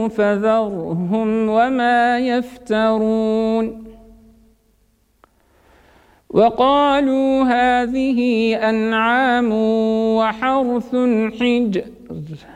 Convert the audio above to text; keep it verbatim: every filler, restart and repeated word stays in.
فذرهم وما يفترون وقالوا هذه أنعام وحرث حجر